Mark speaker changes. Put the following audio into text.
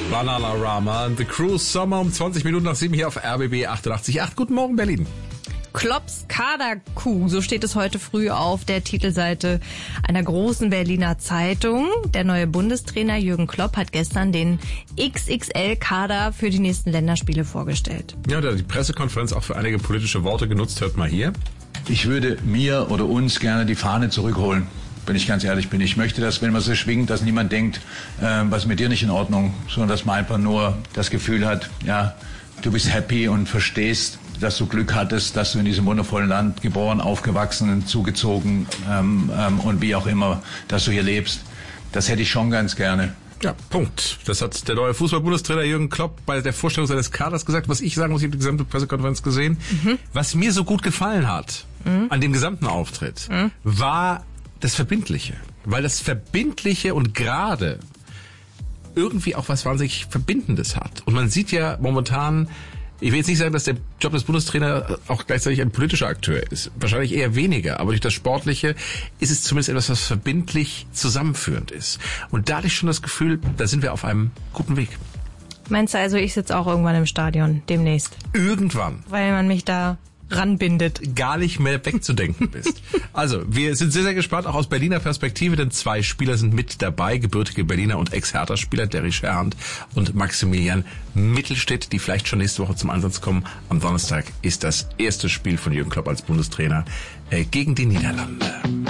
Speaker 1: Bananarama and the Cruise Summer um 20 Minuten nach 7 hier auf RBB 88.8. Guten Morgen, Berlin.
Speaker 2: Klopps Kaderkuh, so steht es heute früh auf der Titelseite einer großen Berliner Zeitung. Der neue Bundestrainer Jürgen Klopp hat gestern den XXL-Kader für die nächsten Länderspiele vorgestellt.
Speaker 1: Ja, der hat die Pressekonferenz auch für einige politische Worte genutzt. Hört mal hier.
Speaker 3: Ich würde mir oder uns gerne die Fahne zurückholen, wenn ich ganz ehrlich bin. Ich möchte, dass, wenn man so schwingt, dass niemand denkt, was mit dir nicht in Ordnung, sondern dass man einfach nur das Gefühl hat, ja, du bist happy und verstehst, dass du Glück hattest, dass du in diesem wundervollen Land geboren, aufgewachsen, zugezogen und wie auch immer, dass du hier lebst. Das hätte ich schon ganz gerne.
Speaker 1: Ja, Punkt. Das hat der neue Fußball-Bundestrainer Jürgen Klopp bei der Vorstellung seines Kaders gesagt. Was ich sagen muss, ich habe die gesamte Pressekonferenz gesehen. Was mir so gut gefallen hat an dem gesamten Auftritt, war das Verbindliche. Weil das Verbindliche und gerade irgendwie auch was wahnsinnig Verbindendes hat. Und man sieht ja momentan, ich will jetzt nicht sagen, dass der Job des Bundestrainers auch gleichzeitig ein politischer Akteur ist. Wahrscheinlich eher weniger. Aber durch das Sportliche ist es zumindest etwas, was verbindlich zusammenführend ist. Und da hatte ich schon das Gefühl, da sind wir auf einem guten Weg.
Speaker 2: Meinst du also, ich sitze auch irgendwann im Stadion demnächst?
Speaker 1: Irgendwann.
Speaker 2: Weil man mich da ranbindet.
Speaker 1: Gar nicht mehr wegzudenken bist. Also, wir sind sehr, sehr gespannt, auch aus Berliner Perspektive, denn 2 Spieler sind mit dabei, gebürtige Berliner und Ex-Hertha-Spieler, Derry Scherhand und Maximilian Mittelstädt, die vielleicht schon nächste Woche zum Einsatz kommen. Am Donnerstag ist das erste Spiel von Jürgen Klopp als Bundestrainer gegen die Niederlande.